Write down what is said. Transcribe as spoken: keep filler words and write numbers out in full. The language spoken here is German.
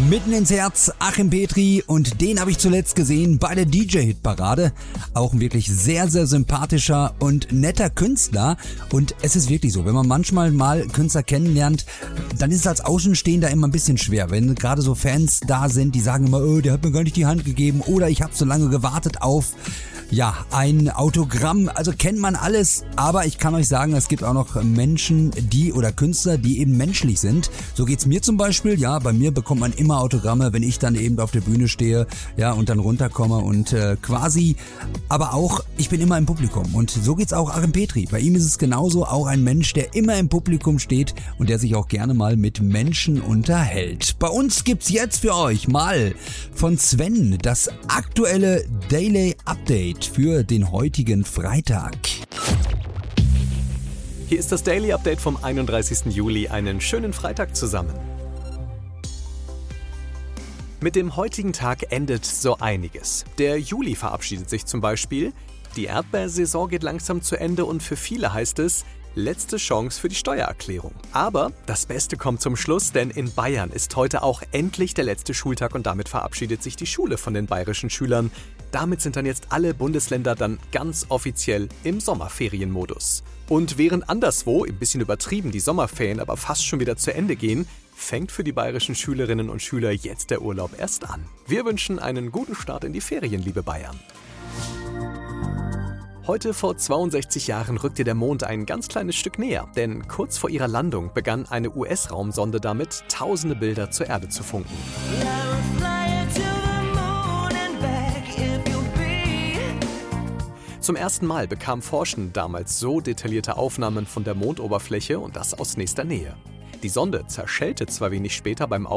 Mitten ins Herz, Achim Petri, und den habe ich zuletzt gesehen bei der D J-Hitparade. Auch ein wirklich sehr, sehr sympathischer und netter Künstler. Und es ist wirklich so, wenn man manchmal mal Künstler kennenlernt, dann ist es als Außenstehender immer ein bisschen schwer. Wenn gerade so Fans da sind, die sagen immer, oh, der hat mir gar nicht die Hand gegeben oder ich habe so lange gewartet auf... Ja, ein Autogramm, also kennt man alles, aber ich kann euch sagen, es gibt auch noch Menschen, die oder Künstler, die eben menschlich sind. So geht's mir zum Beispiel, ja, bei mir bekommt man immer Autogramme, wenn ich dann eben auf der Bühne stehe, ja, und dann runterkomme und äh, quasi, aber auch, ich bin immer im Publikum und so geht's auch Achim Petri. Bei ihm ist es genauso, auch ein Mensch, der immer im Publikum steht und der sich auch gerne mal mit Menschen unterhält. Bei uns gibt's jetzt für euch mal von Sven das aktuelle Daily Update für den heutigen Freitag. Hier ist das Daily Update vom einunddreißigsten Juli. Einen schönen Freitag zusammen. Mit dem heutigen Tag endet so einiges. Der Juli verabschiedet sich zum Beispiel. Die Erdbeersaison geht langsam zu Ende und für viele heißt es, letzte Chance für die Steuererklärung. Aber das Beste kommt zum Schluss, denn in Bayern ist heute auch endlich der letzte Schultag und damit verabschiedet sich die Schule von den bayerischen Schülern. Damit sind dann jetzt alle Bundesländer dann ganz offiziell im Sommerferienmodus. Und während anderswo, ein bisschen übertrieben, die Sommerferien aber fast schon wieder zu Ende gehen, fängt für die bayerischen Schülerinnen und Schüler jetzt der Urlaub erst an. Wir wünschen einen guten Start in die Ferien, liebe Bayern. Heute vor zweiundsechzig Jahren rückte der Mond ein ganz kleines Stück näher, denn kurz vor ihrer Landung begann eine U S-Raumsonde damit, tausende Bilder zur Erde zu funken. Zum ersten Mal bekam Forschende damals so detaillierte Aufnahmen von der Mondoberfläche und das aus nächster Nähe. Die Sonde zerschellte zwar wenig später beim